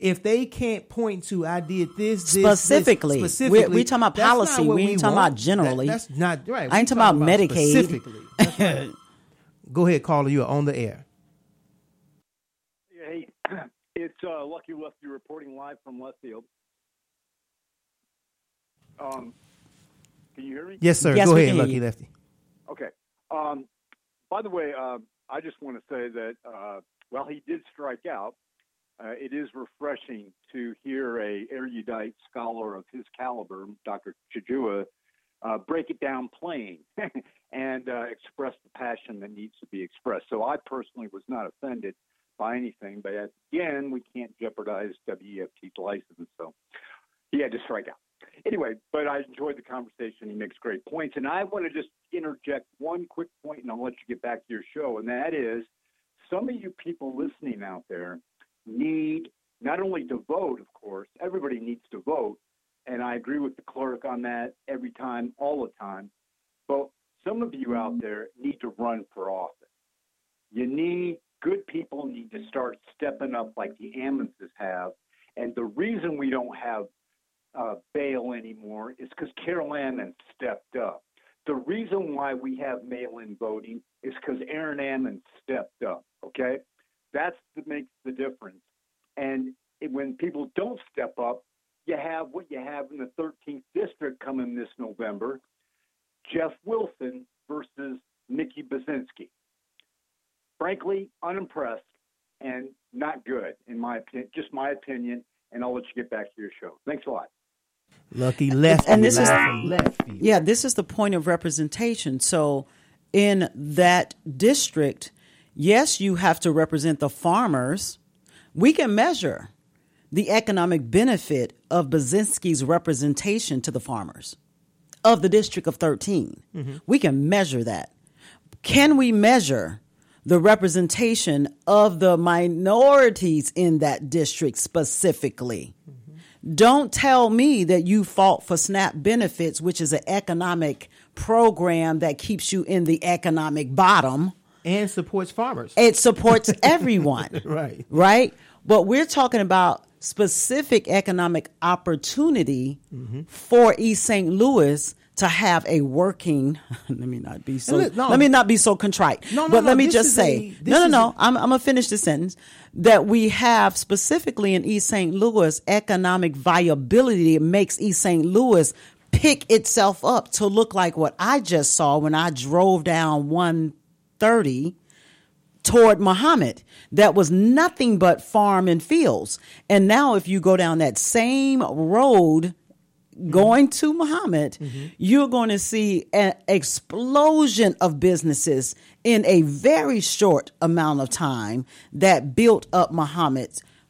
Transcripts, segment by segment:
if they can't point to I did this specifically, specifically, we talking about policy. We ain't talking about generally. That's not right. I ain't talking about Medicaid. Specifically. Right. Go ahead, caller. You are on the air. Hey, it's Lucky Lefty reporting live from left field. Can you hear me? Yes, sir. Yes, Go we ahead, can hear Lucky you. Lefty. Okay. By the way, I just want to say that while he did strike out, it is refreshing to hear a erudite scholar of his caliber, Dr. Chijua, break it down plain and express the passion that needs to be expressed. So I personally was not offended by anything, but again, we can't jeopardize WEFT's license, so he had to strike out. Anyway, but I enjoyed the conversation. He makes great points. And I want to just interject one quick point, and I'll let you get back to your show, and that is some of you people listening out there need not only to vote, of course, everybody needs to vote, and I agree with the clerk on that every time, all the time, but some of you out there need to run for office. Good people need to start stepping up like the Ammonses have, and the reason we don't have bail anymore is because Carol Ammon stepped up. The reason why we have mail-in voting is because Aaron Ammon stepped up, okay? That's what makes the difference. And when people don't step up, you have what you have in the 13th district coming this November, Jeff Wilson versus Nikki Baczynski. Frankly, unimpressed and not good, in my opinion, just my opinion, and I'll let you get back to your show. Thanks a lot. Lucky Lefty. And this is left field. Yeah, this is the point of representation. So in that district, yes, you have to represent the farmers. We can measure the economic benefit of Baczynski's representation to the farmers of the District of 13. Mm-hmm. We can measure that. Can we measure the representation of the minorities in that district specifically? Mm-hmm. Don't tell me that you fought for SNAP benefits, which is an economic program that keeps you in the economic bottom. And supports farmers. It supports everyone. Right. Right? But we're talking about specific economic opportunity for East St. Louis to have a working. Let me not be so contrite. Let me just say, I'm gonna finish the sentence. That we have specifically in East St. Louis economic viability. It makes East St. Louis pick itself up to look like what I just saw when I drove down 130 toward Muhammad. That was nothing but farm and fields. And now if you go down that same road going to Muhammad, you're going to see an explosion of businesses in a very short amount of time that built up Muhammad.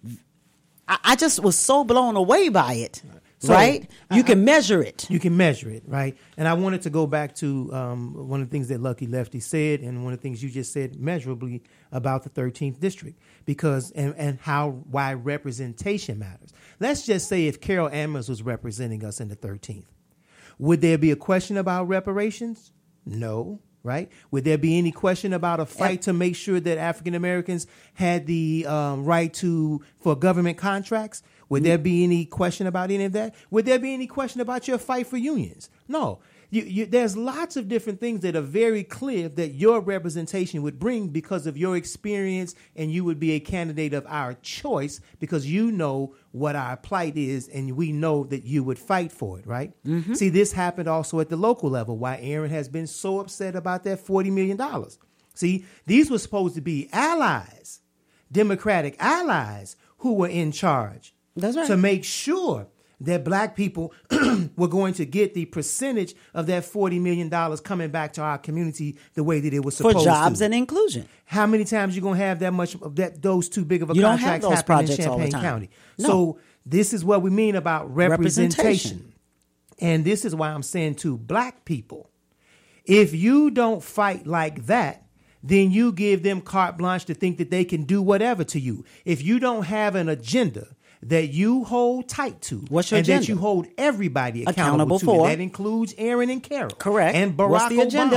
I just was so blown away by it. So right? You can measure it. You can measure it, right? And I wanted to go back to one of the things that Lucky Lefty said and one of the things you just said measurably about the 13th district because and why representation matters. Let's just say if Carol Ammons was representing us in the 13th, would there be a question about reparations? No, right? Would there be any question about a fight to make sure that African Americans had the right for government contracts? Would there be any question about any of that? Would there be any question about your fight for unions? No. There's lots of different things that are very clear that your representation would bring because of your experience, and you would be a candidate of our choice because you know what our plight is, and we know that you would fight for it, right? Mm-hmm. See, this happened also at the local level, why Aaron has been so upset about that $40 million. See, these were supposed to be allies, Democratic allies who were in charge. That's right. To make sure that black people were going to get the percentage of that $40 million coming back to our community the way that it was supposed to. For jobs and inclusion. How many times are you going to have that much of those too big of a contracts happen in Champaign County? No. So this is what we mean about representation. And this is why I'm saying to black people, if you don't fight like that, then you give them carte blanche to think that they can do whatever to you. If you don't have an agenda that you hold tight to, what's your and agenda? that you hold everybody accountable to, for. that includes Aaron and Carol, correct, and Barack what's the agenda? Obama,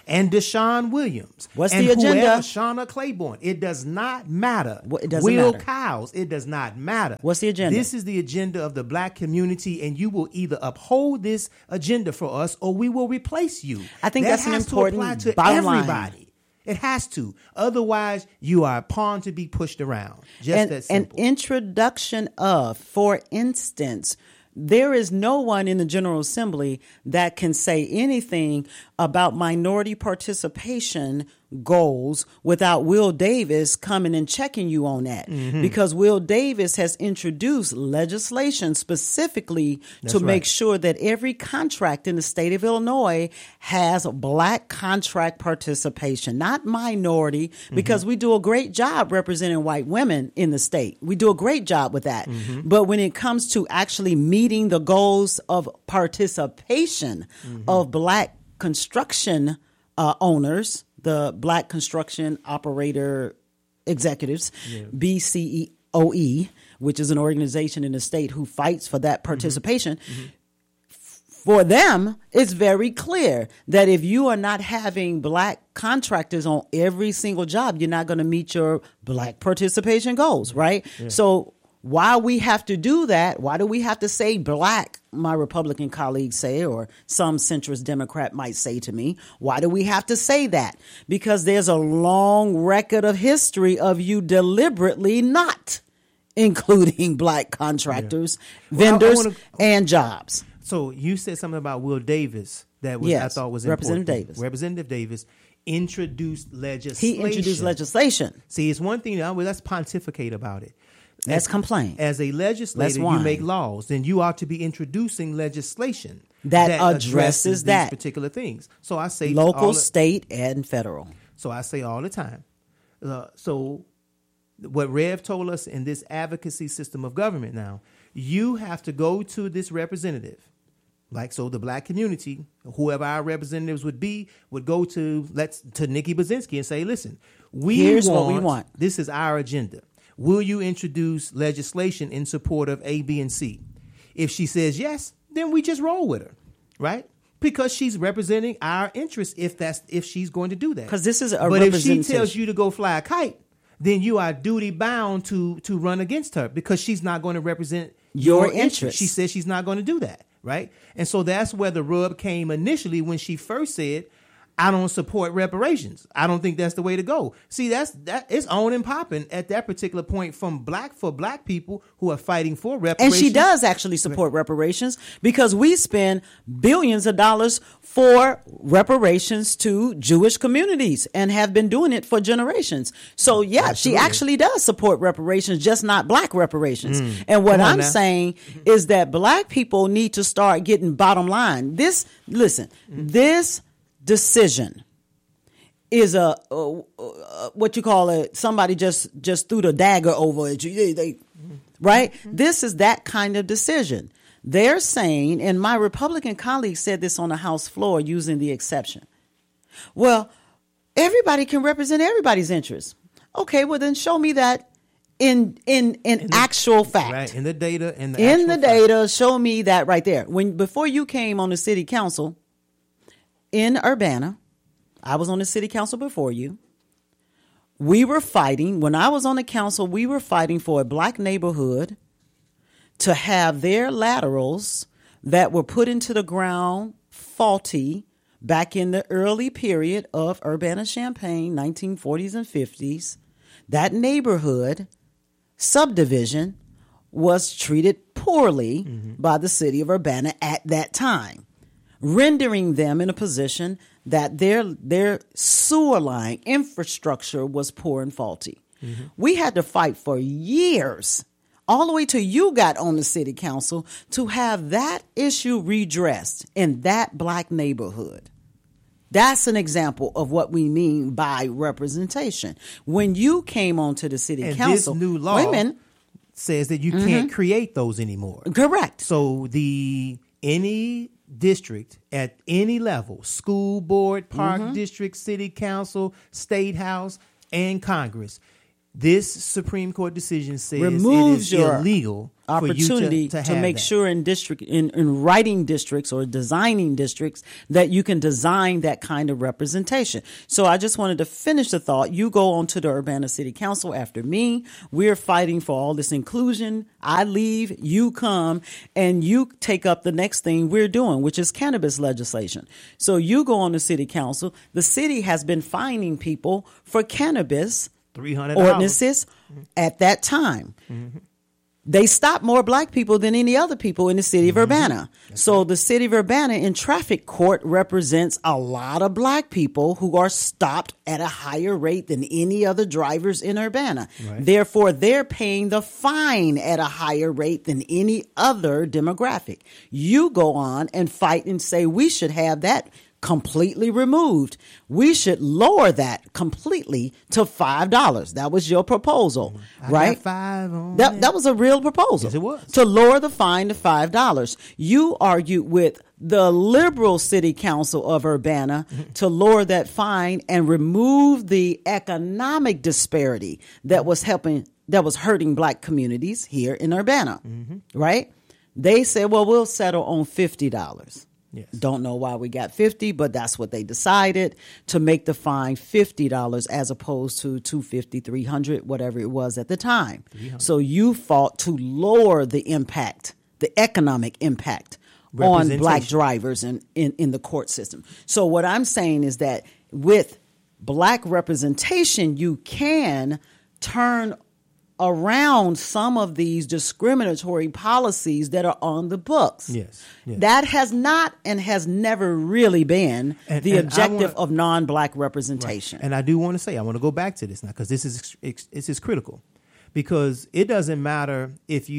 and Deshaun Williams. What's and the agenda? Shauna Claiborne. It does not matter. It doesn't Will matter. Cowles. It does not matter. What's the agenda? This is the agenda of the black community, and you will either uphold this agenda for us or we will replace you. I think that that's an has important to apply to bottom line. everybody. It has to. Otherwise, you are a pawn to be pushed around. Just that simple. An introduction of, for instance, there is no one in the General Assembly that can say anything about minority participation goals without Will Davis coming and checking you on that. Because Will Davis has introduced legislation specifically to make sure that every contract in the state of Illinois has black contract participation, not minority, because we do a great job representing white women in the state. We do a great job with that. But when it comes to actually meeting the goals of participation of black construction owners, the Black Construction Operator Executives, BCEOE, which is an organization in the state who fights for that participation. For them, it's very clear that if you are not having black contractors on every single job, you're not going to meet your black participation goals, right? So why we have to do that, why do we have to say black, my Republican colleagues say, or some centrist Democrat might say to me, why do we have to say that? Because there's a long record of history of you deliberately not including black contractors, vendors, and jobs. So you said something about Will Davis that was, I thought was Representative important. Davis. Representative Davis introduced legislation. He introduced legislation. See, it's one thing, let's pontificate about it. Let's complain. As a legislator, you make laws, then you ought to be introducing legislation that addresses these particular things. So I say local, state, and federal. So I say all the time. So what Rev told us in this advocacy system of government now, you have to go to this representative. So the black community, whoever our representatives would be, would go to Nikki Brzezinski and say, listen, here's what we want. This is our agenda. Will you introduce legislation in support of A, B, and C? If she says yes, then we just roll with her, right? Because she's representing our interests if she's going to do that. Because this is a But if she tells you to go fly a kite, then you are duty bound to run against her because she's not going to represent your interests. She says she's not going to do that, right? And so that's where the rub came initially when she first said, I don't support reparations. I don't think that's the way to go. See, that it's on and popping at that particular point for black people who are fighting for reparations. And she does actually support reparations because we spend billions of dollars for reparations to Jewish communities and have been doing it for generations. So yeah, Absolutely. She actually does support reparations, just not black reparations. And what I'm saying is that black people need to start getting bottom line. This decision is what you call it. Somebody just threw the dagger over it, right? This is that kind of decision. They're saying, and my Republican colleagues said this on the House floor using the exception. Well, everybody can represent everybody's interests. Okay, well then show me that in actual fact, right? In the data, show me that right there. Before you came on the city council in Urbana, I was on the city council before you. We were fighting. When I was on the council, we were fighting for a black neighborhood to have their laterals that were put into the ground faulty back in the early period of Urbana-Champaign, 1940s and 50s. That neighborhood subdivision was treated poorly by the city of Urbana at that time, rendering them in a position that their sewer line infrastructure was poor and faulty. We had to fight for years, all the way till you got on the city council, to have that issue redressed in that black neighborhood. That's an example of what we mean by representation. When you came onto the city council, this new law says that you can't create those anymore. Correct. So any district at any level, school board, park district, city council, state house, and Congress, this Supreme Court decision says it is illegal opportunity to make sure in writing districts or designing districts that you can design that kind of representation. So I just wanted to finish the thought. You go on to the Urbana City Council after me. We're fighting for all this inclusion. I leave, you come, and you take up the next thing we're doing, which is cannabis legislation. So you go on the city council. The city has been fining people for cannabis $300 ordinances at that time. Mm-hmm. They stop more black people than any other people in the city of Urbana. So the city of Urbana in traffic court represents a lot of black people who are stopped at a higher rate than any other drivers in Urbana. Right. Therefore, they're paying the fine at a higher rate than any other demographic. You go on and fight and say we should have that completely removed. We should lower that completely to $5. That was your proposal, right? That was a real proposal. Yes, it was. To lower the fine to $5. You argued with the liberal city council of Urbana to lower that fine and remove the economic disparity that was hurting black communities here in Urbana, right? They said, well, we'll settle on $50. Yes. Don't know why we got 50, but that's what they decided, to make the fine $50 as opposed to $250, $300, whatever it was at the time. So you fought to lower the impact, the economic impact on black drivers in the court system. So what I'm saying is that with black representation, you can turn around some of these discriminatory policies that are on the books. Yes. That has not and has never really been the objective of non-black representation. Right. And I do want to say, I want to go back to this now, because this is critical. Because it doesn't matter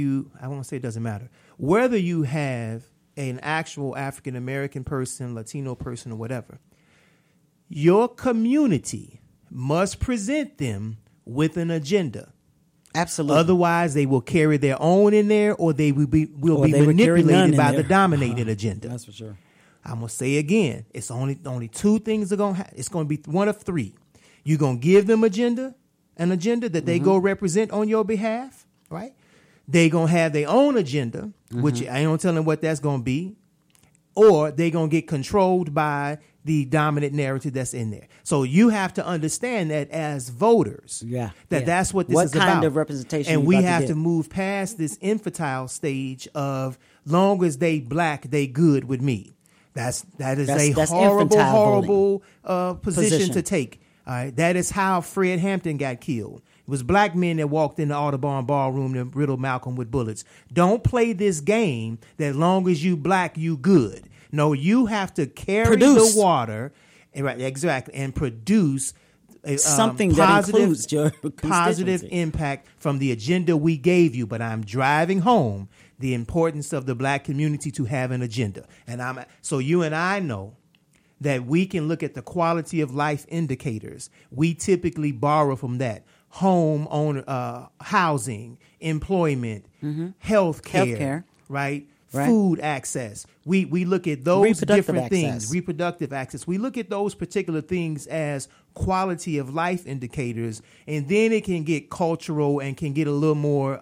I won't say it doesn't matter, whether you have an actual African-American person, Latino person, or whatever, your community must present them with an agenda. Absolutely. Otherwise, they will carry their own in there, or they will be manipulated by the dominated agenda. That's for sure. I'm gonna say again, it's only two things are gonna happen. It's gonna be one of three. You're gonna give them an agenda that they go represent on your behalf, right? They gonna have their own agenda, which I ain't telling what that's gonna be, or they gonna get controlled by the dominant narrative that's in there. So you have to understand that as voters, that's what this is about. What kind of representation? And we have to move past this infantile stage of long as they black, they good with me. That's a horrible position to take. All right, that is how Fred Hampton got killed. It was black men that walked in the Audubon ballroom and riddled Malcolm with bullets. Don't play this game that long as you black, you good. No, you have to carry the water, right? Exactly, and produce something that includes your positive impact from the agenda we gave you. But I'm driving home the importance of the black community to have an agenda, and so you and I know that we can look at the quality of life indicators. We typically borrow from that: home owner, housing, employment, health care, right? Food access. We look at those different things, reproductive access. We look at those particular things as quality of life indicators, and then it can get cultural and can get a little more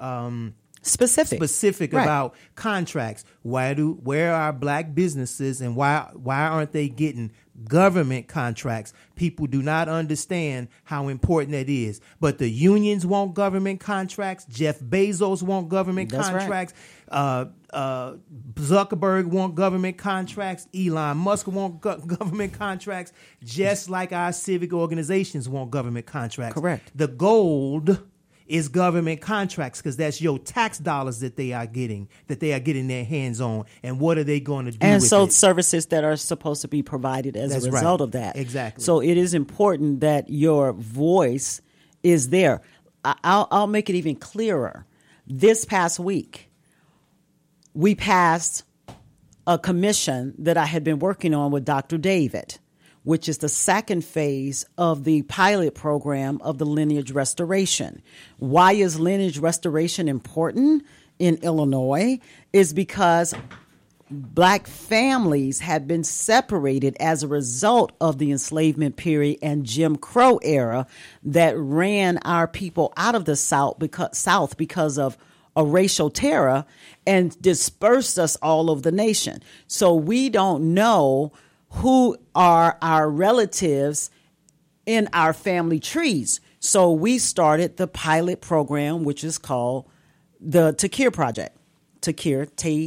specific about contracts. Where are black businesses and why aren't they getting government contracts? People do not understand how important that is. But the unions want government contracts. Jeff Bezos want government contracts. Right. Zuckerberg want government contracts. Elon Musk want government contracts. Just like our civic organizations want government contracts. Correct. The gold is government contracts, because that's your tax dollars that they are getting their hands on. And what are they going to do and with so it? Services that are supposed to be provided as a result of that. Exactly. So it is important that your voice is there. I'll make it even clearer. This past week, we passed a commission that I had been working on with Dr. David, which is the second phase of the pilot program of the lineage restoration. Why is lineage restoration important in Illinois? Is because black families have been separated as a result of the enslavement period and Jim Crow era that ran our people out of the South because of a racial terror and dispersed us all over the nation. So we don't know who are our relatives in our family trees. So we started the pilot program, which is called the Takir Project. Takir,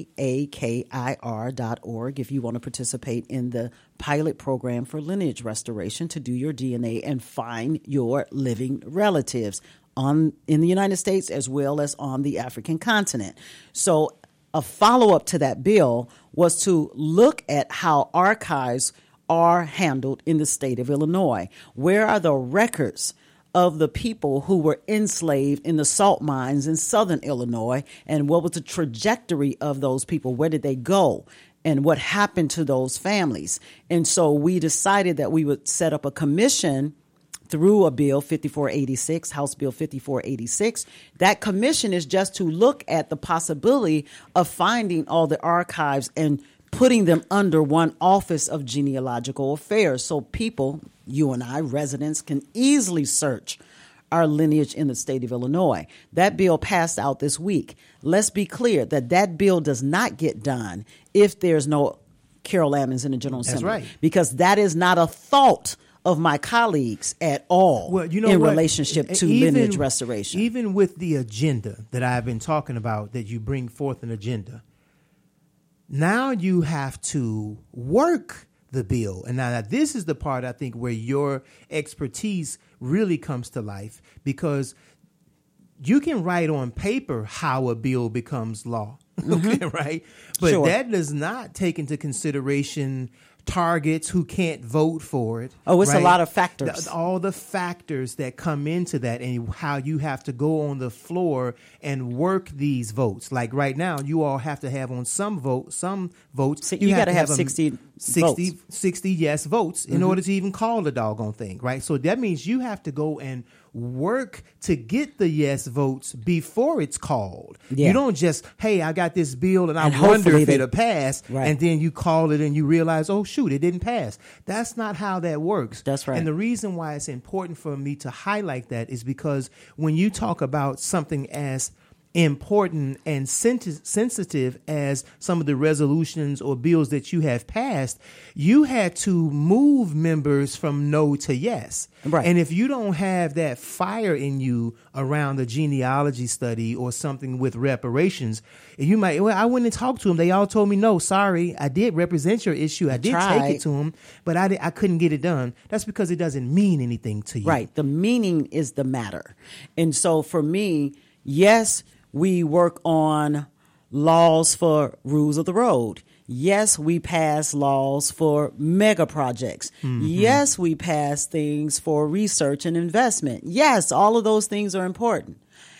TAKIR.org, if you want to participate in the pilot program for lineage restoration to do your DNA and find your living relatives in the United States as well as on the African continent. So a follow-up to that bill was to look at how archives are handled in the state of Illinois. Where are the records of the people who were enslaved in the salt mines in southern Illinois, and what was the trajectory of those people? Where did they go? And what happened to those families? And so we decided that we would set up a commission through a bill, 5486, House Bill 5486. That commission is just to look at the possibility of finding all the archives and putting them under one Office of Genealogical Affairs, so people, you and I, residents, can easily search our lineage in the state of Illinois. That bill passed out this week. Let's be clear that bill does not get done if there's no Carol Ammons in the General Assembly. That's right. Because that is not a thought of my colleagues at all relationship to lineage restoration. Even with the agenda that I've been talking about, that you bring forth an agenda, now you have to work the bill. And now this is the part, I think, where your expertise really comes to life, because you can write on paper how a bill becomes law, right? But that does not take into consideration targets who can't vote for it. Oh, it's a lot of factors. All the factors that come into that, and how you have to go on the floor and work these votes. Like right now, you all have to have on some votes. So you got to have 60 yes votes in order to even call the doggone thing, right? So that means you have to go and work to get the yes votes before it's called. Yeah. You don't just, hey, I got this bill and I wonder if it'll pass, and then you call it and you realize, oh, shoot, it didn't pass. That's not how that works. That's right. And the reason why it's important for me to highlight that is because when you talk about something as important and sensitive as some of the resolutions or bills that you have passed, you had to move members from no to yes. Right. And if you don't have that fire in you around the genealogy study or something with reparations, you might, I went and talked to them. They all told me, no, sorry, I did represent your issue. I did take it to them, but I couldn't get it done. That's because it doesn't mean anything to you. Right. The meaning is the matter. And so for me, yes, we work on laws for rules of the road. Yes, we pass laws for mega projects. Yes, we pass things for research and investment. Yes, all of those things are important.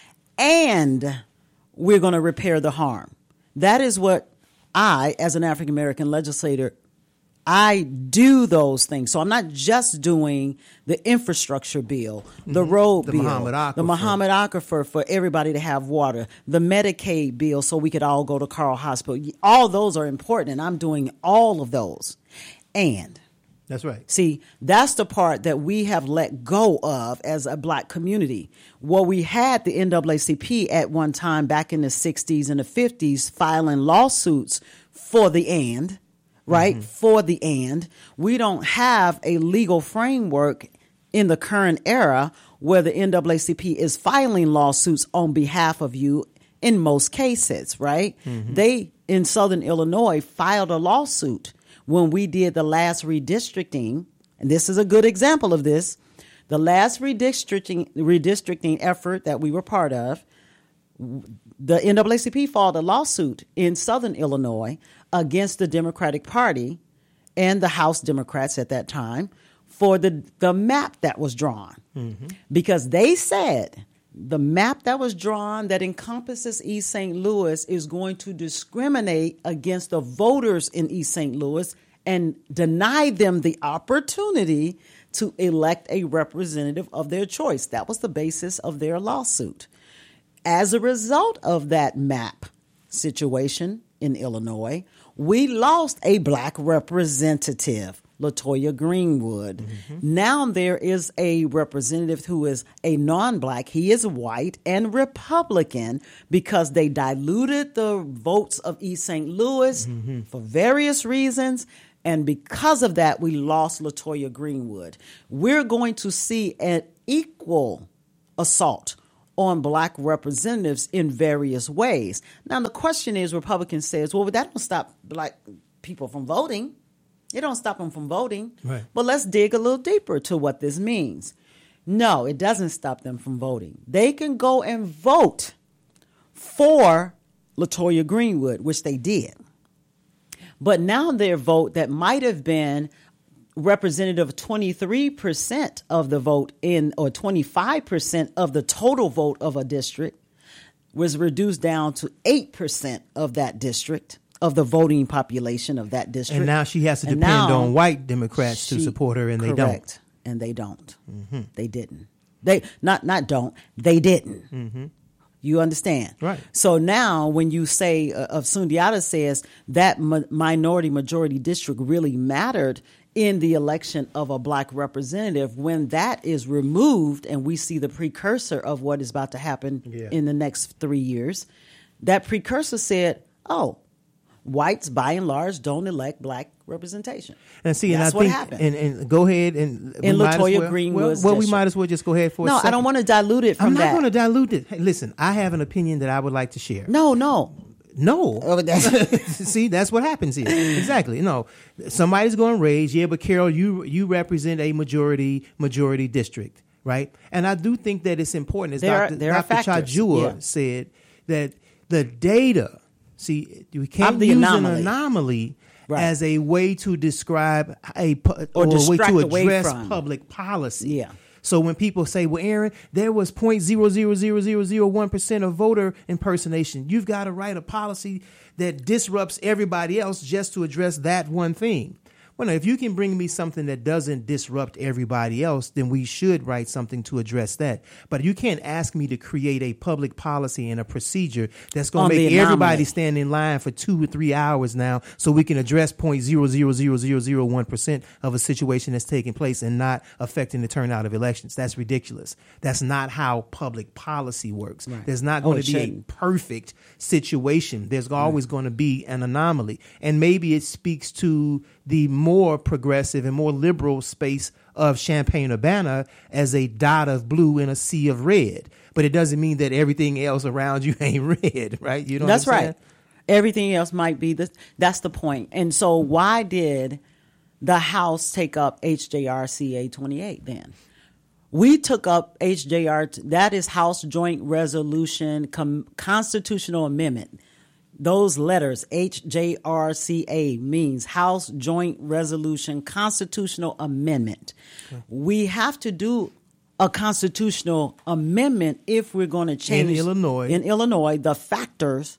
And we're going to repair the harm. That is what I, as an African American legislator, I do those things. So I'm not just doing the infrastructure bill, the road bill, the Muhammad Aquifer for everybody to have water, the Medicaid bill so we could all go to Carl Hospital. All those are important, and I'm doing all of those. And that's right. See, that's the part that we have let go of as a black community. Well, we had the NAACP at one time back in the 60s and the 50s filing lawsuits for the and. Right? For the and. We don't have a legal framework in the current era where the NAACP is filing lawsuits on behalf of you in most cases, right? They, in Southern Illinois, filed a lawsuit when we did the last redistricting, and this is a good example of this, the last redistricting effort that we were part of. The NAACP filed a lawsuit in Southern Illinois against the Democratic Party and the House Democrats at that time for the map that was drawn. Because they said the map that was drawn that encompasses East St. Louis is going to discriminate against the voters in East St. Louis and deny them the opportunity to elect a representative of their choice. That was the basis of their lawsuit. As a result of that map situation in Illinois, we lost a black representative. LaToya Greenwood. Now there is a representative who is a non-black. He is white and Republican because they diluted the votes of East St. Louis for various reasons. And because of that, we lost LaToya Greenwood. We're going to see an equal assault on black representatives in various ways. Now, the question is, Republicans says, well, that don't stop black people from voting. It don't stop them from voting. Right. But let's dig a little deeper to what this means. No, it doesn't stop them from voting. They can go and vote for LaToya Greenwood, which they did. But now their vote that might have been representative of 23% of the vote or 25% of the total vote of a district was reduced down to 8% of that district, of the voting population of that district. And now she has to depend on white Democrats to support her, and they don't. And they don't. They didn't. They They didn't. You understand? Right. So now when you say, Sundiata says that minority majority district really mattered in the election of a black representative, when that is removed and we see the precursor of what is about to happen in the next 3 years, that precursor said, oh, whites by and large don't elect black representation. And see, that's and I what think, happened. and go ahead and LaToya Greenwood's we might as well just go ahead for a second. No, I don't want to dilute it from that. I'm not going to dilute it. Hey, listen, I have an opinion that I would like to share. No. See, that's what happens here. Exactly. No, somebody's going to rage. Yeah, but Carol, you represent a majority district, right? And I do think that it's important, as Dr. Chajua said, that the data. See, we can't use an anomaly as a way to describe a way to address public policy. Yeah. So when people say, well, Aaron, there was 0.00001% of voter impersonation, you've got to write a policy that disrupts everybody else just to address that one thing. Well, now, if you can bring me something that doesn't disrupt everybody else, then we should write something to address that. But you can't ask me to create a public policy and a procedure that's going to make everybody stand in line for 2 or 3 hours now so we can address 0.00001% of a situation that's taking place and not affecting the turnout of elections. That's ridiculous. That's not how public policy works. Right. There's not going to be a perfect situation. There's always going to be an anomaly. And maybe it speaks to the more progressive and more liberal space of Champaign-Urbana as a dot of blue in a sea of red. But it doesn't mean that everything else around you ain't red, right? You know that's what I'm saying? Right. Everything else might be this. That's the point. And so why did the House take up HJRCA 28 then? We took up HJR, that is House Joint Resolution Constitutional Amendment. Those letters, HJRCA, means House Joint Resolution Constitutional Amendment. Okay. We have to do a constitutional amendment if we're going to change in Illinois the factors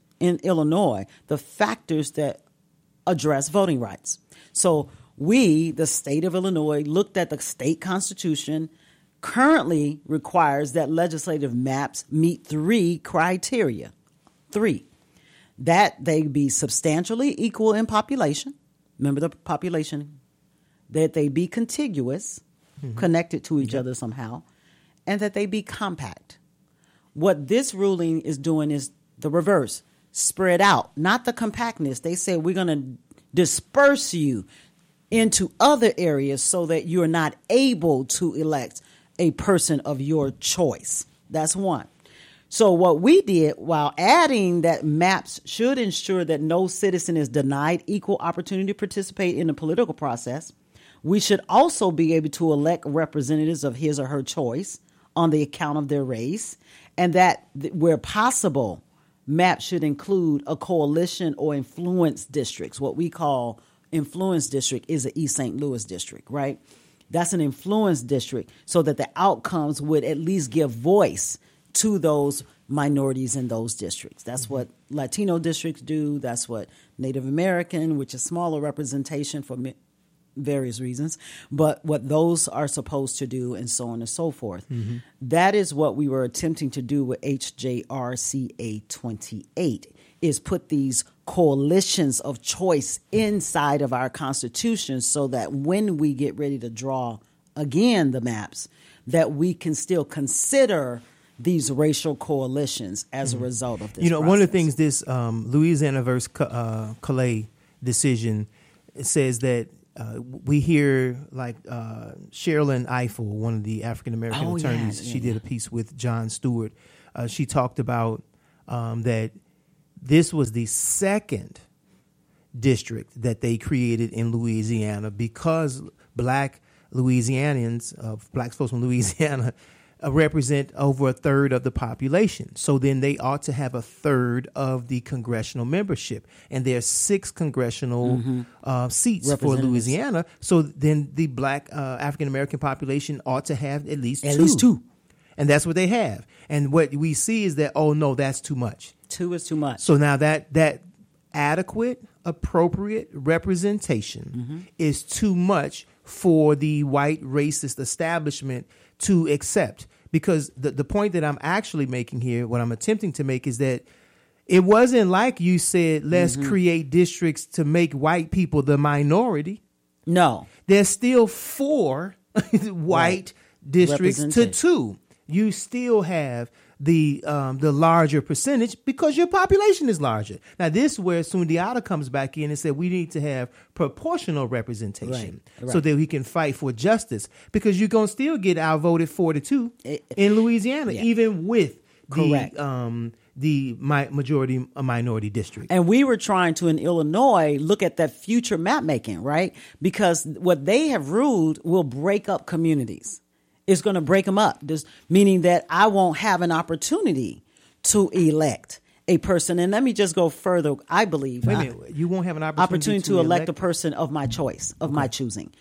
that address voting rights. So we, the state of Illinois, looked at the state constitution. Currently requires that legislative maps meet 3 criteria. 3. That they be substantially equal in population. Remember the population. That they be contiguous, connected to each other somehow, and that they be compact. What this ruling is doing is the reverse. Spread out, not the compactness. They say we're going to disperse you into other areas so that you're not able to elect a person of your choice. That's one. So what we did, while adding that maps should ensure that no citizen is denied equal opportunity to participate in the political process, we should also be able to elect representatives of his or her choice on the account of their race, and that where possible, maps should include a coalition or influence districts. What we call influence district is the East St. Louis district, right? That's an influence district so that the outcomes would at least give voice to those minorities in those districts. That's what Latino districts do. That's what Native American, which is smaller representation for various reasons, but what those are supposed to do and so on and so forth. That is what we were attempting to do with HJRCA 28, is put these coalitions of choice inside of our Constitution so that when we get ready to draw again the maps, that we can still consider these racial coalitions as a result of this process. One of the things this Louisiana versus Calais decision says that we hear like Sherilyn Ifill, one of the African-American attorneys, she did a piece with Jon Stewart. She talked about that this was the second district that they created in Louisiana because black Louisianians, black folks from Louisiana, represent over a third of the population. So then they ought to have a third of the congressional membership. And there are 6 congressional seats for Louisiana. So then the black African-American population ought to have at least two. And that's what they have. And what we see is that, oh, no, that's too much. 2 is too much. So now that adequate, appropriate representation is too much for the white racist establishment to accept. Because the point that I'm actually making here, what I'm attempting to make, is that it wasn't like you said, let's create districts to make white people the minority. No. There's still 4 white districts to 2. You still have the larger percentage because your population is larger. Now, this is where Sundiata comes back in and said we need to have proportional representation so that we can fight for justice, because you're going to still get outvoted 4-2 in Louisiana, even with the majority minority district. And we were trying to, in Illinois, look at that future map making, right? Because what they have ruled will break up communities. It's going to break them up, meaning that I won't have an opportunity to elect a person. And let me just go further. I believe you won't have an opportunity to elect a person of my choice, of my choosing.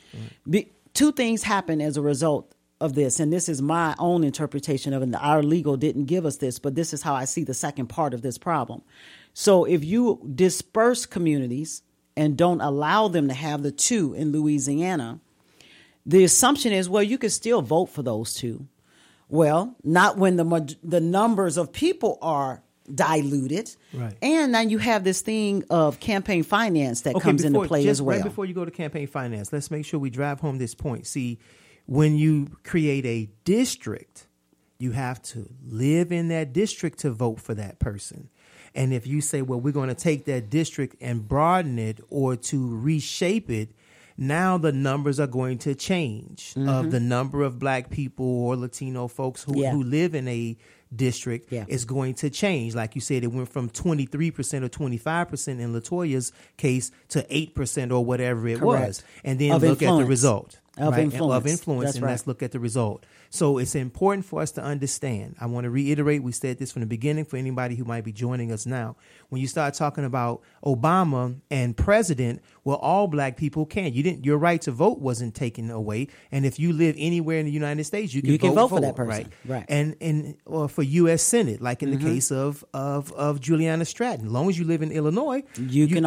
2 things happen as a result of this, and this is my own interpretation of it. And our legal didn't give us this, but this is how I see the second part of this problem. So if you disperse communities and don't allow them to have the 2 in Louisiana, the assumption is, well, you could still vote for those 2. Well, not when the numbers of people are diluted. Right. And now you have this thing of campaign finance that comes into play as well. Right before you go to campaign finance, let's make sure we drive home this point. See, when you create a district, you have to live in that district to vote for that person. And if you say, well, we're going to take that district and broaden it or to reshape it, now the numbers are going to change of the number of black people or Latino folks who live in a district is going to change. Like you said, it went from 23% or 25% in LaToya's case to 8% or whatever it was. And then look at the result. Of influence, and let's look at the result. So it's important for us to understand. I want to reiterate, we said this from the beginning for anybody who might be joining us now. When you start talking about Obama and president, well, all black people can. Your right to vote wasn't taken away. And if you live anywhere in the United States, you can vote for that person. Right. And or for U.S. Senate, like in the case of Juliana Stratton. As long as you live in Illinois, you can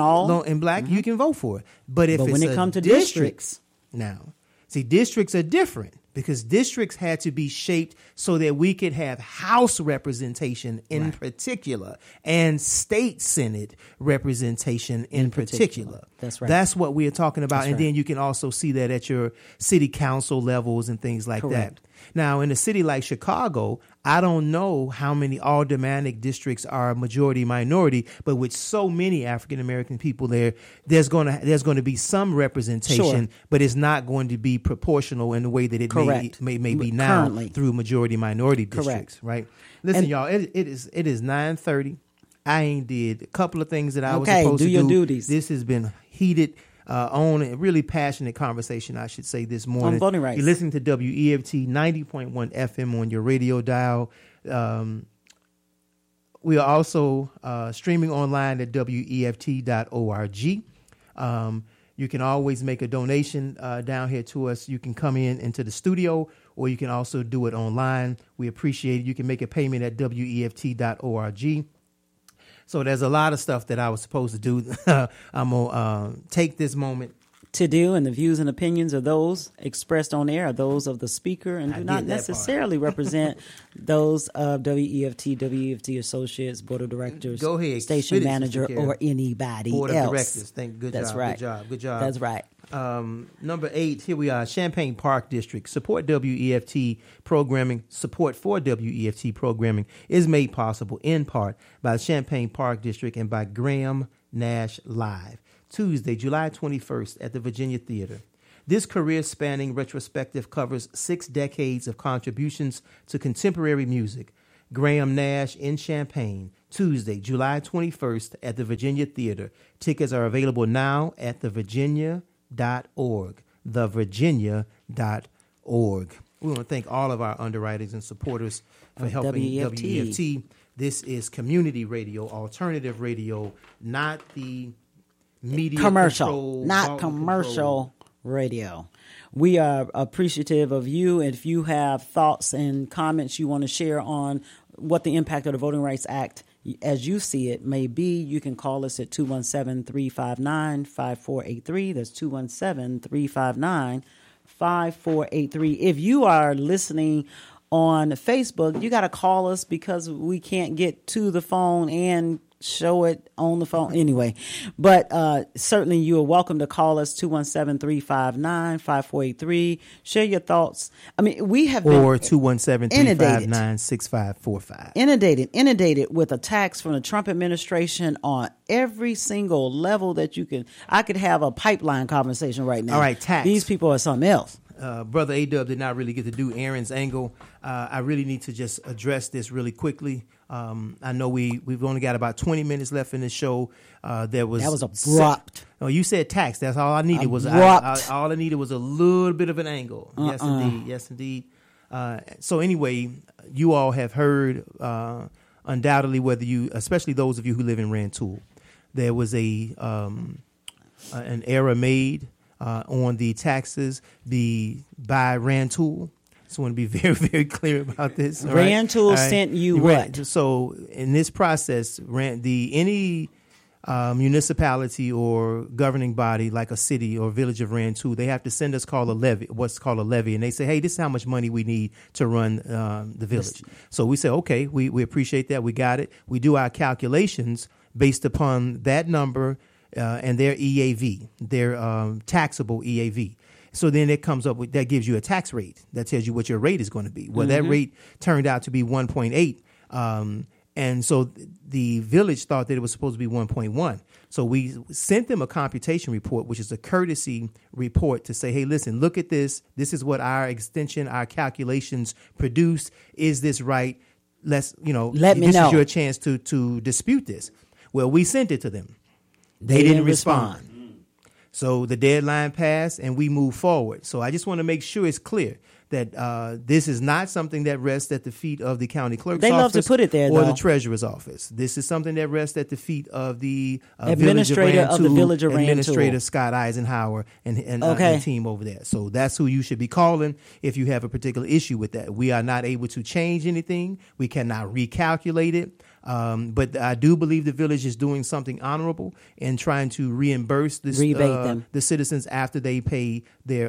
vote for it. But when it comes to districts now, see, districts are different because districts had to be shaped so that we could have House representation in particular and state Senate representation in particular. That's right. That's what we are talking about. And then you can also see that at your city council levels and things like that. Now, in a city like Chicago, I don't know how many aldermanic districts are majority minority, but with so many African American people there's going to be some representation, but it's not going to be proportional in the way that it may be now currently through majority minority districts. Right? Listen, y'all, it is 9:30. I ain't did a couple of things that I was supposed to do. Do your duties. This has been heated. On a really passionate conversation, I should say, this morning. On voting rights. You're listening to WEFT 90.1 FM on your radio dial. We are also streaming online at WEFT.org. You can always make a donation down here to us. You can come into the studio, or you can also do it online. We appreciate it. You can make a payment at WEFT.org. So there's a lot of stuff that I was supposed to do. I'm going to take this moment to do, and the views and opinions of those expressed on air are those of the speaker and do not necessarily represent those of WEFT Associates, Board of Directors, station manager, or anybody Board else. Of Directors. Good job. That's right. Number 8, here we are, Champaign Park District. Support WEFT programming. Support for WEFT programming is made possible in part by the Champaign Park District and by Graham Nash Live. Tuesday, July 21st at the Virginia Theater. This career-spanning retrospective covers 6 decades of contributions to contemporary music. Graham Nash in Champaign, Tuesday, July 21st at the Virginia Theater. Tickets are available now at thevirginia.org. Thevirginia.org. We want to thank all of our underwriters and supporters for helping WEFT. This is community radio, alternative radio, not the media commercial, not commercial radio. We are appreciative of you. And if you have thoughts and comments you want to share on what the impact of the Voting Rights Act as you see it may be, you can call us at 217-359-5483. That's 217-359-5483. If you are listening on Facebook, you got to call us because we can't get to the phone and show it on the phone anyway. But certainly you are welcome to call us 217-359-5483. Share your thoughts. I mean, we have been 217-359-6545. Inundated with attacks from the Trump administration on every single level that you can. I could have a pipeline conversation right now. All right, tax. These people are something else. Brother A-Dub did not really get to do Aaron's angle. I really need to just address this really quickly. I know we've only got about 20 minutes left in the show. That was abrupt. You said tax. That's all I needed. All I needed was a little bit of an angle. Yes, indeed. So anyway, you all have heard undoubtedly, whether you, especially those of you who live in Rantoul, there was an error made on the taxes by Rantoul. So I want to be very, very clear about this. Rantoul sent you what? So in this process, any municipality or governing body like a city or village of Rantoul, they have to send us what's called a levy, and they say, hey, this is how much money we need to run the village. So we say, okay, we appreciate that. We got it. We do our calculations based upon that number and their EAV, their taxable EAV. So then it comes up with, that gives you a tax rate that tells you what your rate is going to be. Well, that rate turned out to be 1.8. And so the village thought that it was supposed to be 1.1. So we sent them a computation report, which is a courtesy report to say, hey, listen, look at this. This is what our calculations produced. Is this right? Let me know. This is your chance to dispute this. Well, we sent it to them. They didn't respond. So the deadline passed and we move forward. So I just want to make sure it's clear that this is not something that rests at the feet of the county clerk's office. They love to put it there, or though. The treasurer's office. This is something that rests at the feet of the administrator of the village of Rantoul. Administrator Scott Eisenhower and the team over there. So that's who you should be calling if you have a particular issue with that. We are not able to change anything. We cannot recalculate it. But I do believe the village is doing something honorable in trying to reimburse the citizens after they pay their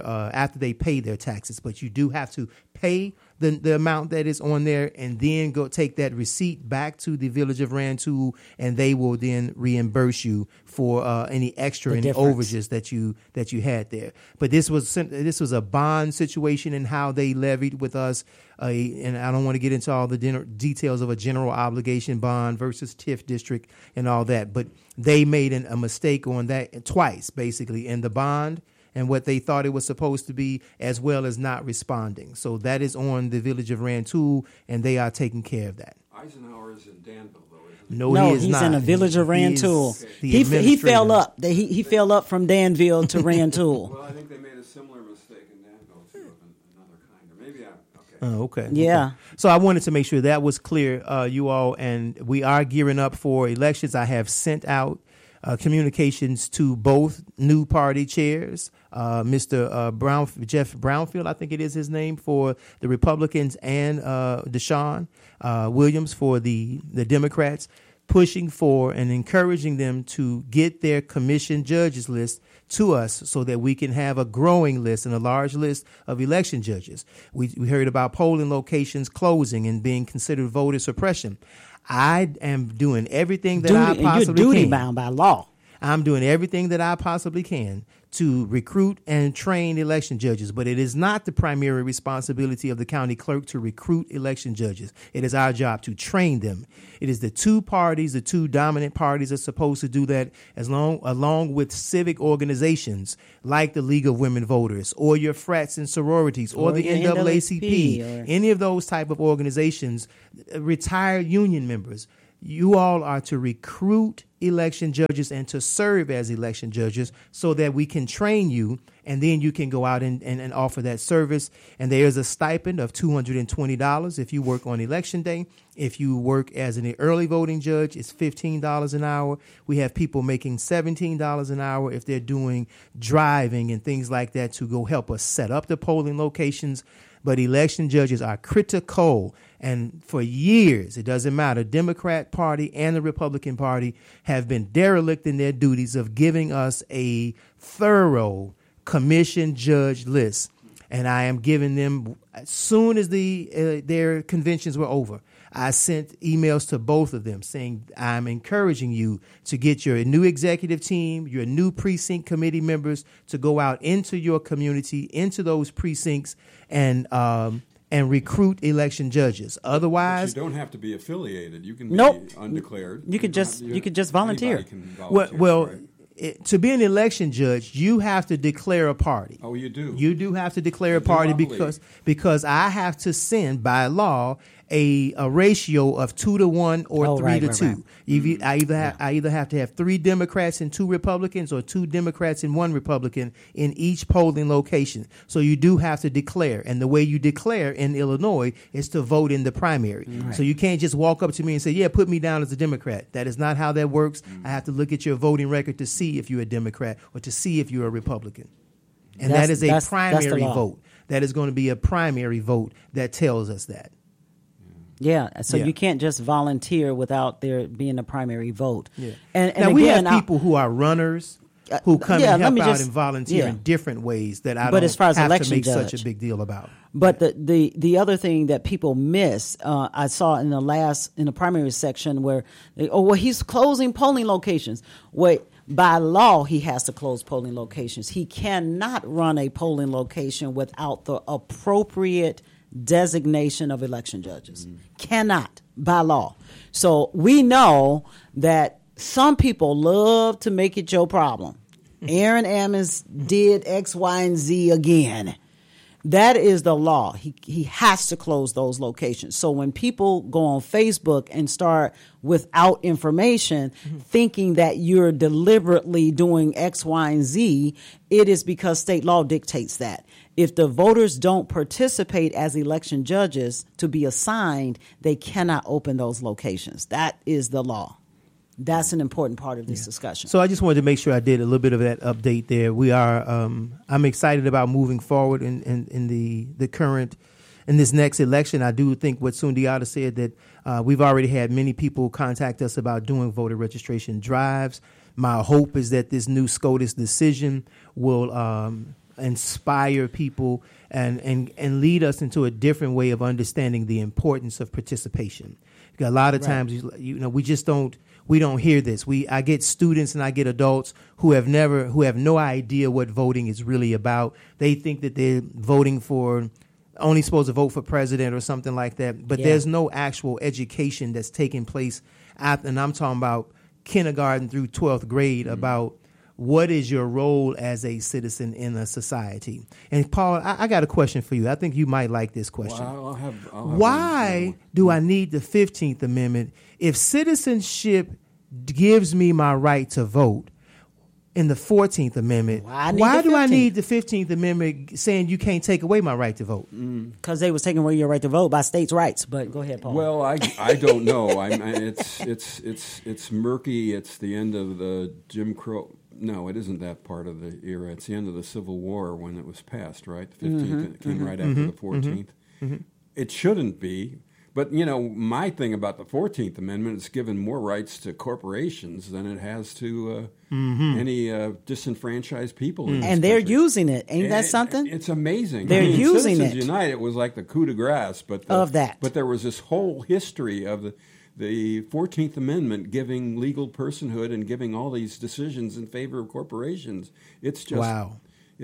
taxes. But you do have to pay the amount that is on there and then go take that receipt back to the village of Rantoul, and they will then reimburse you for any extra and overages that you had there. But this was a bond situation and how they levied with us. And I don't want to get into all the details of a general obligation bond versus TIF district and all that, but they made a mistake on that twice, basically, in the bond and what they thought it was supposed to be, as well as not responding. So that is on the village of Rantoul, and they are taking care of that. Eisenhower is in Danville, though, isn't he? No, he is he's not. in the village of Rantoul. He fell up. He fell up from Danville to Rantoul. Well, I think they made a similar mistake in Danville, too, of another kind. Or maybe okay. Yeah. Okay. So I wanted to make sure that was clear, you all, and we are gearing up for elections. I have sent out communications to both new party chairs, Mr. Jeff Brownfield, I think it is his name, for the Republicans, and Deshaun Williams for the Democrats, pushing for and encouraging them to get their commission judges list to us so that we can have a growing list and a large list of election judges. We heard about polling locations closing and being considered voter suppression. I am doing everything that I possibly can. You're duty bound by law. I'm doing everything that I possibly can to recruit and train election judges, but it is not the primary responsibility of the county clerk to recruit election judges. It is our job to train them. It is the two dominant parties are supposed to do that along with civic organizations like the League of Women Voters or your frats and sororities or the NAACP, any of those type of organizations, retired union members. You all are to recruit election judges and to serve as election judges so that we can train you, and then you can go out and offer that service. And there is a stipend of $220 if you work on election day. If you work as an early voting judge, it's $15 an hour. We have people making $17 an hour if they're doing driving and things like that to go help us set up the polling locations. But election judges are critical. And for years, it doesn't matter, Democrat Party and the Republican Party have been derelict in their duties of giving us a thorough commission judge list. And I am giving them, as soon as their conventions were over, I sent emails to both of them saying, I'm encouraging you to get your new executive team, your new precinct committee members to go out into your community, into those precincts, and recruit election judges. Otherwise, but you don't have to be affiliated. You can be undeclared. You could just volunteer. To be an election judge, you have to declare a party. Oh, you do. You do have to declare a party because I have to send by law a ratio of 2-to-1 or 3-to-2. Right. I either have to have 3 Democrats and 2 Republicans or 2 Democrats and 1 Republican in each polling location. So you do have to declare, and the way you declare in Illinois is to vote in the primary. Right. So you can't just walk up to me and say, "Yeah, put me down as a Democrat." That is not how that works. I have to look at your voting record to see if you're a Democrat or to see if you're a Republican. And that is a primary vote. That is going to be a primary vote that tells us that. Yeah, so you can't just volunteer without there being a primary vote. Yeah. And now, we have people who are runners who come and help out and volunteer in different ways that I don't as far as have to make judge, such a big deal about. But the other thing that people miss, I saw in the primary section where, he's closing polling locations. Wait. By law, he has to close polling locations. He cannot run a polling location without the appropriate designation of election judges. Cannot, by law. So we know that some people love to make it your problem. Aaron Ammons did X, Y, and Z again. That is the law. He has to close those locations. So when people go on Facebook and start without information, thinking that you're deliberately doing X, Y, and Z, it is because state law dictates that. If the voters don't participate as election judges to be assigned, they cannot open those locations. That is the law. That's an important part of this discussion. So I just wanted to make sure I did a little bit of that update there. We are, I'm excited about moving forward in the current, in this next election. I do think what Sundiata said that we've already had many people contact us about doing voter registration drives. My hope is that this new SCOTUS decision will inspire people and lead us into a different way of understanding the importance of participation. Because a lot of times, we don't hear this. I get students and I get adults who have no idea what voting is really about. They think that they're voting only supposed to vote for president or something like that. But there's no actual education that's taking place and I'm talking about kindergarten through 12th grade about what is your role as a citizen in a society. And Paul, I got a question for you. I think you might like this question. Well, I'll have Why do I need the 15th Amendment if citizenship gives me my right to vote in the 14th Amendment? Why do I need the 15th Amendment saying you can't take away my right to vote? Because they was taking away your right to vote by states' rights. But go ahead, Paul. Well, I don't know. It's murky. It's the end of the Jim Crow. No, it isn't that part of the era. It's the end of the Civil War when it was passed, right? The 15th came right after the 14th. It shouldn't be, But, my thing about the 14th Amendment is given more rights to corporations than it has to any disenfranchised people. In this and they're country. using it. Ain't that something? It's amazing. They're using Citizens it. United was like the coup de grace. But there was this whole history of the 14th Amendment giving legal personhood and giving all these decisions in favor of corporations. It's just... Wow.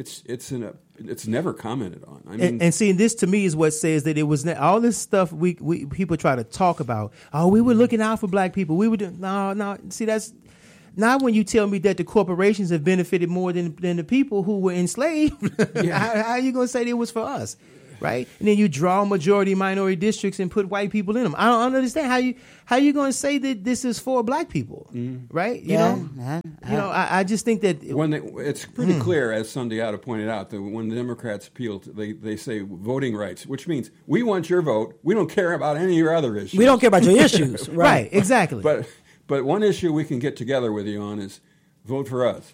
It's never commented on. I mean, and see, this to me is what says that it was all this stuff we people try to talk about. Oh, we were looking out for black people. We were no. See, that's not when you tell me that the corporations have benefited more than the people who were enslaved. Yeah. How are you going to say that it was for us? Right, and then you draw majority minority districts and put white people in them. I don't understand how you going to say that this is for black people, right? I just think that it's pretty clear, as Sundiata pointed out, that when the Democrats appeal, they say voting rights, which means we want your vote. We don't care about any of your other issues. We don't care about your issues, right? Exactly. But one issue we can get together with you on is vote for us.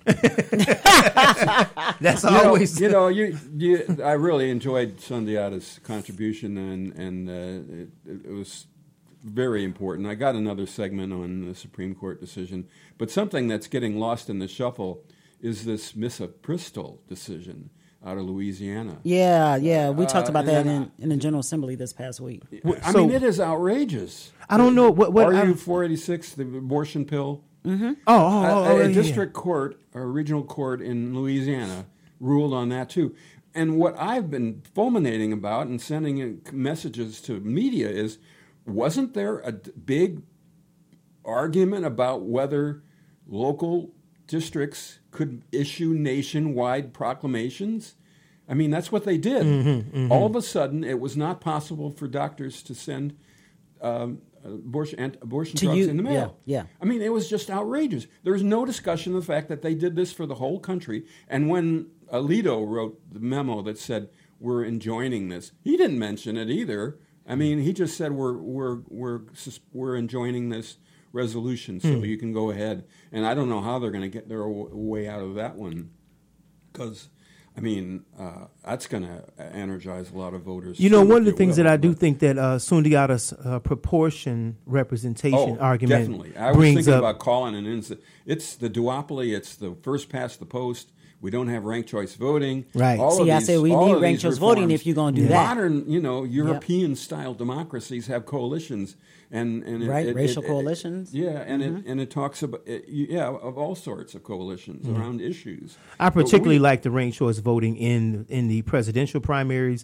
That's always. I really enjoyed Sundiata's contribution, and it was very important. I got another segment on the Supreme Court decision, but something that's getting lost in the shuffle is this Missa Bristol decision out of Louisiana. Yeah. We talked about that in the General Assembly this past week. I mean, it is outrageous. I don't know what RU 486, the abortion pill. Mm-hmm. A district court or regional court in Louisiana ruled on that too. And what I've been fulminating about and sending in messages to media is, wasn't there a big argument about whether local districts could issue nationwide proclamations? I mean, that's what they did. All of a sudden, it was not possible for doctors to send abortion drugs in the mail. Yeah. I mean, it was just outrageous. There was no discussion of the fact that they did this for the whole country. And when Alito wrote the memo that said we're enjoining this, he didn't mention it either. I mean, he just said we're enjoining this resolution, so you can go ahead. And I don't know how they're going to get their way out of that one, because I mean, that's going to energize a lot of voters. One of the things that I do think that Sundiata's proportion representation argument definitely. I was thinking about calling an incident. It's the duopoly. It's the first past the post. We don't have ranked choice voting. Right. I said we need ranked choice voting if you're going to do that. Modern, European-style democracies have coalitions. And racial coalitions. Yeah, and it talks about of all sorts of coalitions around issues. I particularly like the ranked choice voting in the presidential primaries,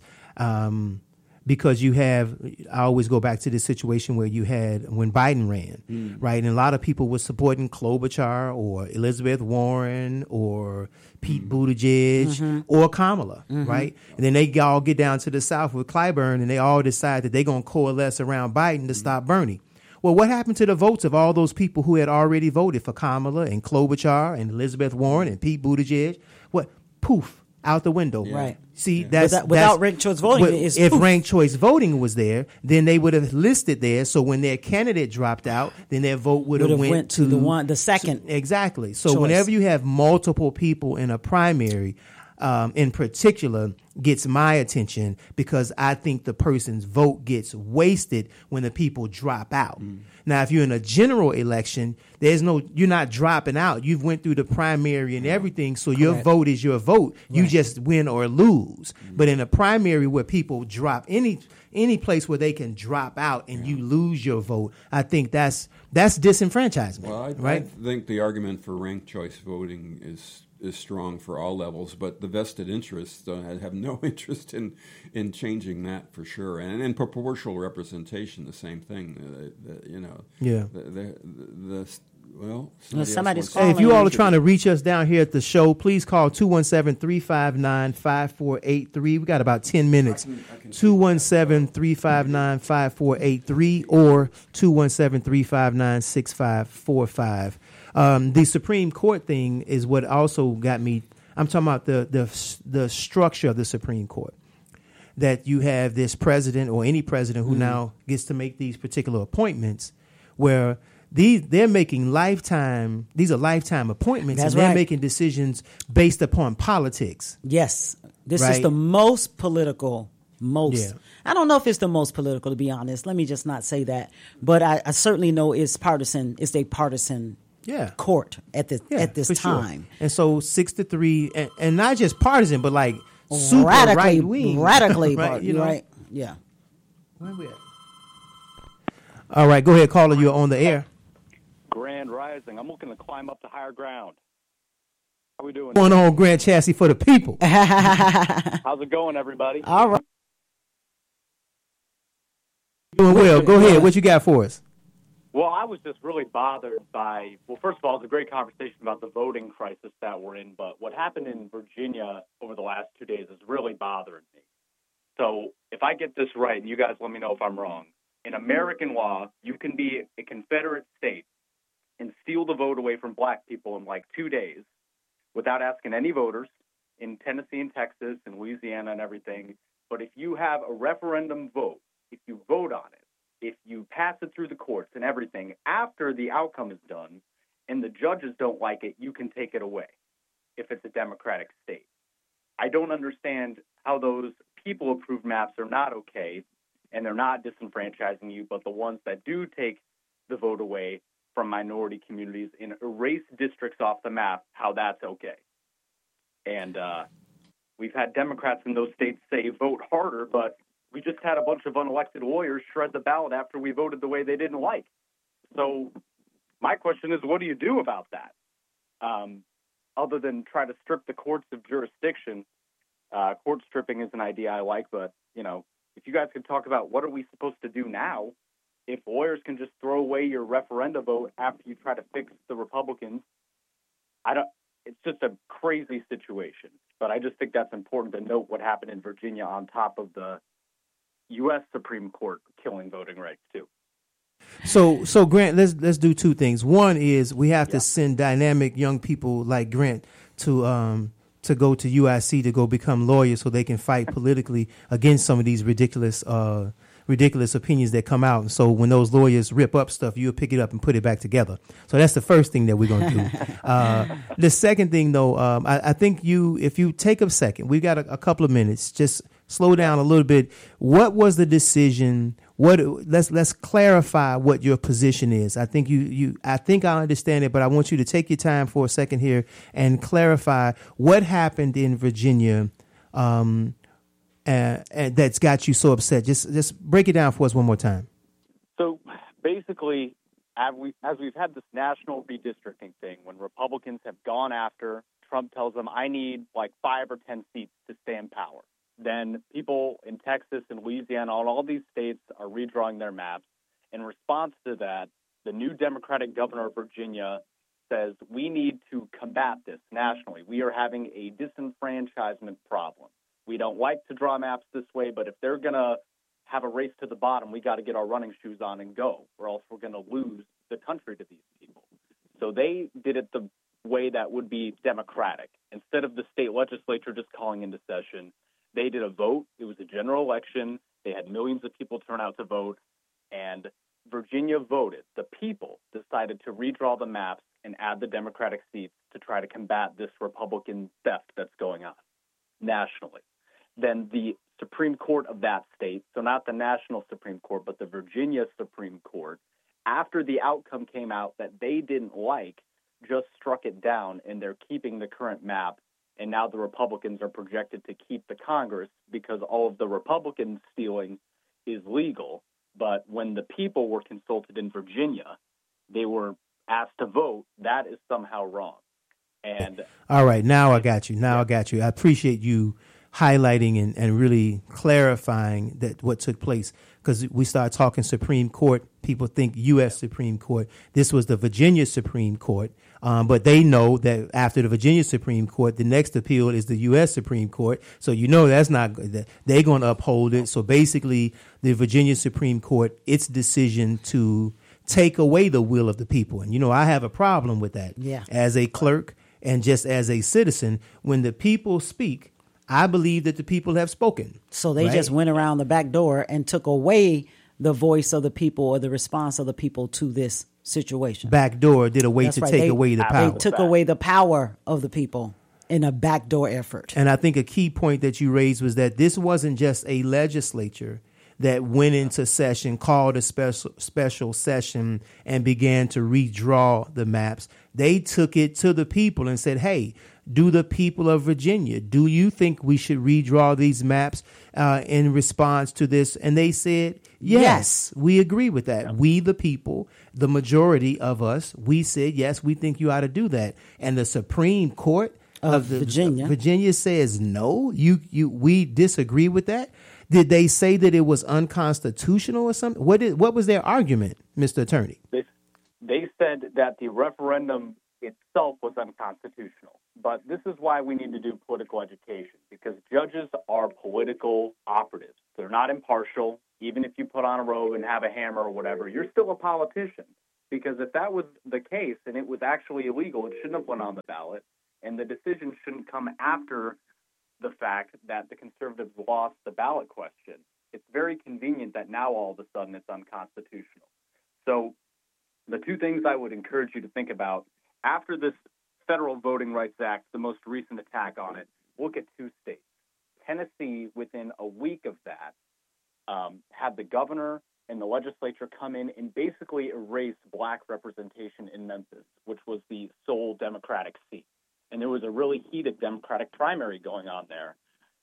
because I always go back to this situation where you had when Biden ran, right, and a lot of people were supporting Klobuchar or Elizabeth Warren or Pete Buttigieg or Kamala, right, and then they all get down to the South with Clyburn, and they all decide that they're going to coalesce around Biden to stop Bernie. Well, what happened to the votes of all those people who had already voted for Kamala and Klobuchar and Elizabeth Warren and Pete Buttigieg? What? Poof. Out the window. Yeah. Right. See, without ranked choice voting. If ranked choice voting was there, then they would have listed there. So when their candidate dropped out, then their vote would have went to the second. Exactly. So choice. Whenever you have multiple people in a primary, in particular, gets my attention, because I think the person's vote gets wasted when the people drop out. Now, if you're in a general election, you're not dropping out. You've went through the primary and everything, so your vote is your vote. Right. You just win or lose. But in a primary where people drop, any place where they can drop out and you lose your vote, I think that's disenfranchisement. Well, right? I think the argument for ranked choice voting is strong for all levels, but the vested interests have no interest in changing that, for sure. And in proportional representation, the same thing. Somebody's calling. Hey, if you all are trying to reach us down here at the show, please call 217-359-5483. We got about 10 minutes. 217-359-5483 or 217-359-6545. The Supreme Court thing is what also got me. I'm talking about the structure of the Supreme Court. That you have this president or any president who now gets to make these particular appointments, where they're making lifetime. These are lifetime appointments, That's and they're right. making decisions based upon politics. Yes, this is the most political most. Yeah. I don't know if it's the most political, to be honest. Let me just not say that. But I certainly know it's partisan. It's a partisan court at this time. Sure. And so 6-3, and not just partisan, but like super radically right wing, radically, right? Right? Yeah. Where we at? All right, go ahead, caller. You're on the air. Grand Rising. I'm looking to climb up to higher ground. How we doing? What's going on, Grant Chassis for the people? How's it going, everybody? All right. Doing well. Go ahead. What you got for us? Well, I was just really bothered by, first of all, it's a great conversation about the voting crisis that we're in, but what happened in Virginia over the last 2 days is really bothering me. So if I get this right, and you guys let me know if I'm wrong, in American law, you can be a Confederate state and steal the vote away from black people in like 2 days without asking any voters in Tennessee and Texas and Louisiana and everything. But if you have a referendum vote, if you vote on it, if you pass it through the courts and everything, after the outcome is done and the judges don't like it, you can take it away if it's a Democratic state. I don't understand how those people-approved maps are not okay and they're not disenfranchising you, but the ones that do take the vote away from minority communities and erase districts off the map, how that's okay. And we've had Democrats in those states say vote harder, but we just had a bunch of unelected lawyers shred the ballot after we voted the way they didn't like. So my question is, what do you do about that? Other than try to strip the courts of jurisdiction, court stripping is an idea I like, but, if you guys could talk about what are we supposed to do now if lawyers can just throw away your referenda vote after you try to fix the Republicans. It's just a crazy situation, but I just think that's important to note what happened in Virginia on top of the U.S. Supreme Court killing voting rights too. So Grant, let's do two things. One is we have to send dynamic young people like Grant to go to UIC to go become lawyers so they can fight politically against some of these ridiculous opinions that come out. And so when those lawyers rip up stuff, you'll pick it up and put it back together. So that's the first thing that we're going to do. The second thing, though, I think if you take a second, we've got a couple of minutes, just slow down a little bit. What was the decision? Let's clarify what your position is. I think I think I understand it, but I want you to take your time for a second here and clarify what happened in Virginia and that's got you so upset. Just break it down for us one more time. So basically, as we've had this national redistricting thing, when Republicans have gone after, Trump tells them, I need like 5 or 10 seats to stay in power. Then people in Texas and Louisiana and all these states are redrawing their maps. In response to that, the new Democratic governor of Virginia says, we need to combat this nationally. We are having a disenfranchisement problem. We don't like to draw maps this way, but if they're going to have a race to the bottom, we got to get our running shoes on and go, or else we're going to lose the country to these people. So they did it the way that would be democratic. Instead of the state legislature just calling into session, they did a vote. It was a general election. They had millions of people turn out to vote, and Virginia voted. The people decided to redraw the maps and add the Democratic seats to try to combat this Republican theft that's going on nationally. Then the Supreme Court of that state, so not the national Supreme Court, but the Virginia Supreme Court, after the outcome came out that they didn't like, just struck it down, and they're keeping the current map. And now the Republicans are projected to keep the Congress because all of the Republican stealing is legal. But when the people were consulted in Virginia, they were asked to vote. That is somehow wrong. And all right, now I got you. I got you. I appreciate you highlighting and really clarifying that what took place, because we started talking Supreme Court. People think U.S. Supreme Court. This was the Virginia Supreme Court, but they know that after the Virginia Supreme Court, the next appeal is the U.S. Supreme Court. So that's not good. They're going to uphold it. So basically, the Virginia Supreme Court, its decision to take away the will of the people. And, I have a problem with that as a clerk and just as a citizen. When the people speak, I believe that the people have spoken. So they just went around the back door and took away the voice of the people or the response of the people to this situation. Back door did a way to take away the power. They took away the power of the people. in a backdoor effort. And I think a key point that you raised was that this wasn't just a legislature that went into session, called a special session, and began to redraw the maps. They took it to the people and said, hey, do the people of Virginia, do you think we should redraw these maps in response to this? And they said, yes, we agree with that. Yeah. We, the people, the majority of us, we said, yes, we think you ought to do that. And the Supreme Court of Virginia says, no, we disagree with that. Did they say that it was unconstitutional or something? What was their argument, Mr. Attorney? They said that the referendum itself was unconstitutional. But this is why we need to do political education, because judges are political operatives. They're not impartial. Even if you put on a robe and have a hammer or whatever, you're still a politician. Because if that was the case and it was actually illegal, it shouldn't have went on the ballot, and the decision shouldn't come after the fact that the conservatives lost the ballot question. It's very convenient that now all of a sudden it's unconstitutional. So the two things I would encourage you to think about after this Federal Voting Rights Act, the most recent attack on it, look at two states. Tennessee, within a week of that, had the governor and the legislature come in and basically erase black representation in Memphis, which was the sole Democratic seat. And there was a really heated Democratic primary going on there,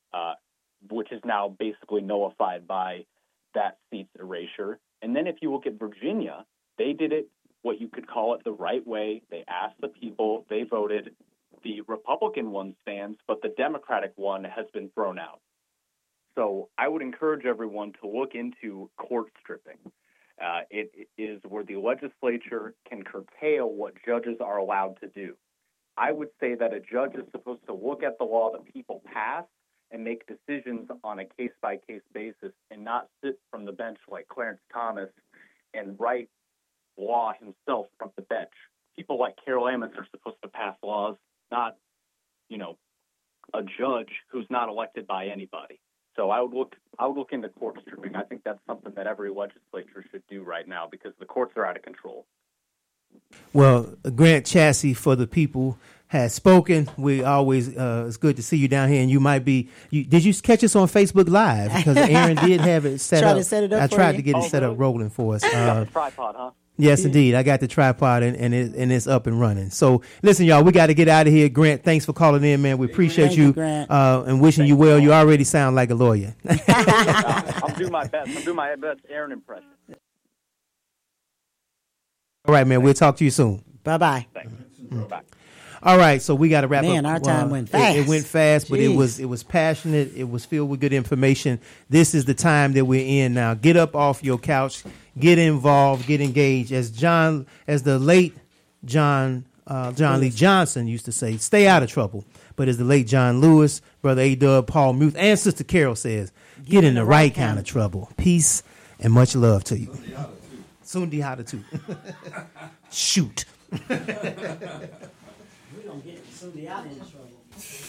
which is now basically nullified by that seat's erasure. And then if you look at Virginia, they did it what you could call it the right way. They asked the people, they voted. The Republican one stands, but the Democratic one has been thrown out. So I would encourage everyone to look into court stripping. It is where the legislature can curtail what judges are allowed to do. I would say that a judge is supposed to look at the law that people pass and make decisions on a case-by-case basis and not sit from the bench like Clarence Thomas and write law himself from the bench. People like Carol Amos are supposed to pass laws, not, a judge who's not elected by anybody. So I would look into court stripping. I think that's something that every legislature should do right now because the courts are out of control. Well, Grant Chassie for the people has spoken. We always it's good to see you down here, and you might be. Did you catch us on Facebook Live? Because Aaron did have it set up. I tried to get it set up rolling for us. Tripod, huh? Yes, indeed. I got the tripod and it's up and running. So listen, y'all, we got to get out of here. Grant, thanks for calling in, man. We appreciate you and wishing you well. You already sound like a lawyer. I'll do my best. I'll do my best Aaron impression. All right, man. We'll talk to you soon. Bye-bye. Thanks. Bye. All right, so we got to wrap up. Man, our time went fast. It went fast, but Jeez. it was passionate. It was filled with good information. This is the time that we're in now. Get up off your couch, get involved, get engaged. As the late John Lee Johnson used to say, stay out of trouble. But as the late John Lewis, Brother A-Dub, Paul Muth, and Sister Carol says, get in the right kind of trouble. Peace and much love to you. Sundi Hada too. Shoot. We don't get Sundi out in trouble.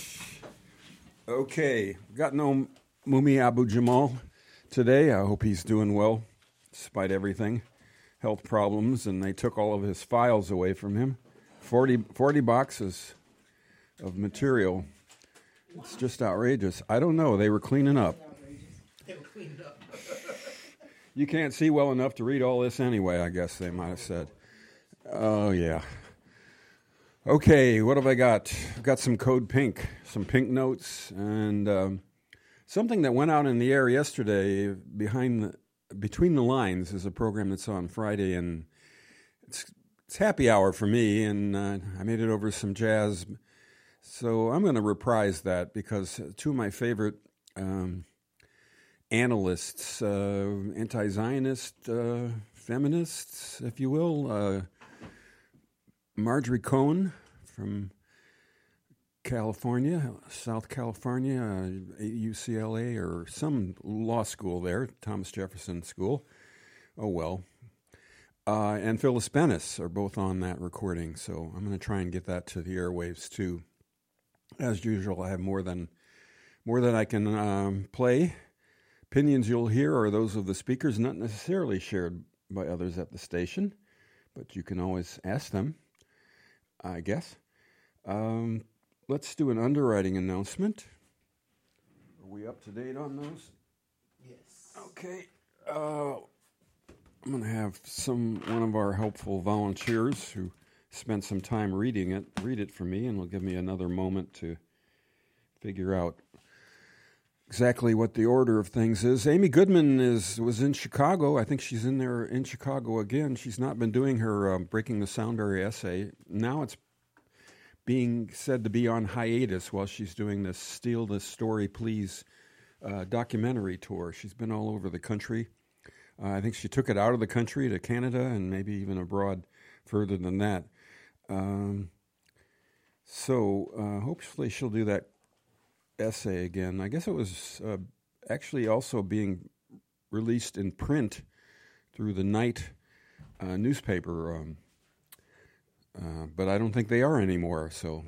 Okay, got no Mumi Abu Jamal today. I hope he's doing well, despite everything, health problems, and they took all of his files away from him. 40 boxes of material. It's just outrageous. I don't know. They were cleaning up. You can't see well enough to read all this anyway, I guess they might have said. Oh, yeah. Okay, what have I got? I've got some Code Pink, some pink notes, and something that went out in the air yesterday. Between the Lines is a program that's on Friday, and it's happy hour for me, and I made it over some jazz. So I'm going to reprise that because two of my favorite analysts, anti-Zionist feminists, if you will, Marjorie Cohn from California, South California, UCLA or some law school there, Thomas Jefferson School. Oh, well. And Phyllis Bennis are both on that recording, so I'm going to try and get that to the airwaves too. As usual, I have more than I can play. Opinions you'll hear are those of the speakers, not necessarily shared by others at the station, but you can always ask them, I guess. Let let's do an underwriting announcement. Are we up to date on those? Yes. Okay. I'm going to have one of our helpful volunteers who spent some time reading it, read it for me, and will give me another moment to figure out exactly what the order of things is. Amy Goodman was in Chicago. I think she's in Chicago again. She's not been doing her Breaking the Sound Barrier essay. Now it's being said to be on hiatus while she's doing this Steal This Story, Please documentary tour. She's been all over the country. I think she took it out of the country to Canada and maybe even abroad further than that. So hopefully she'll do that essay again. I guess it was actually also being released in print through the Night newspaper, but I don't think they are anymore. So